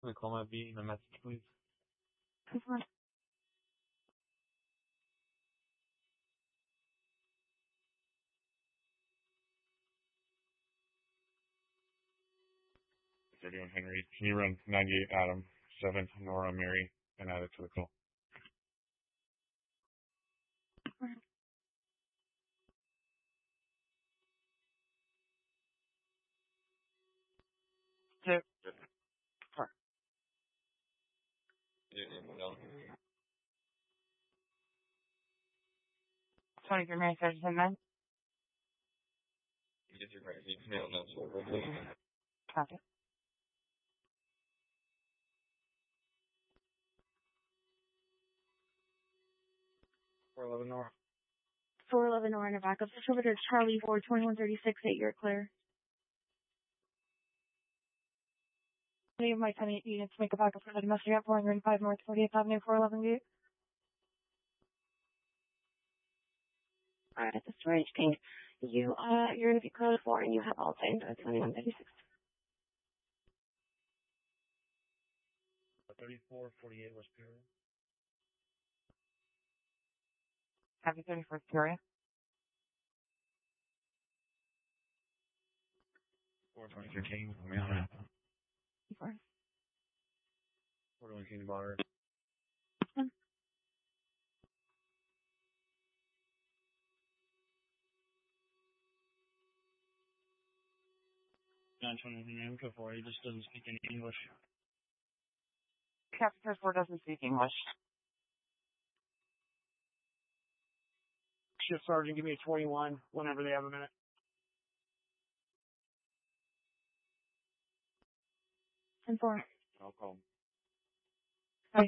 Can I call my B and a message, please? Confirm. They're doing Henry. Can you run 98 Adam, 7 Nora Mary, and add it to the call? Two. Four. Sorry, your Mary 37. Get your right email now. Copy. Nora. 411 Nora in a backup. Just over to Charlie for 2136 8, you're clear. Any of my 10 units make a backup for the domestic at 405 North 48th Avenue, 411 Gate. Alright, the storage tank. You're going to be code 4 and you have all things at 2136. 3448 West Peoria. Happy 31st, Peoria. 423 King, 41 King Bar. 920 Code 4, he just doesn't speak any English. Captain 4 doesn't speak English. Shift Sergeant, give me a 21 whenever they have a minute. And 4. I'll call him. Hi.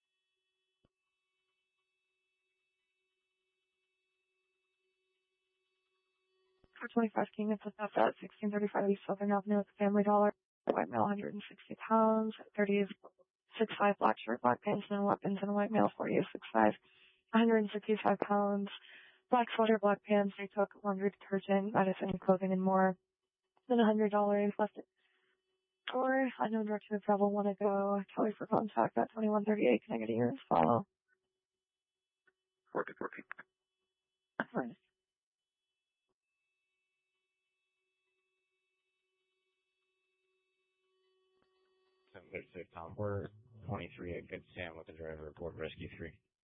425 King, it's up at 1635 East Southern Avenue with the Family Dollar. White male, 160 pounds. 30 is 6'5", black shirt, black pants, no weapons, and a white male, 40 is 6'5", 165 pounds. Black sweater, black pants. They took laundry detergent, medicine, clothing, and more than $100 left. Or unknown direction of travel. Want to go? Kelly for contact at 2138. Can I get a year's follow? 40. Right. We're 23 at Good Sam with the driver. Report rescue 3.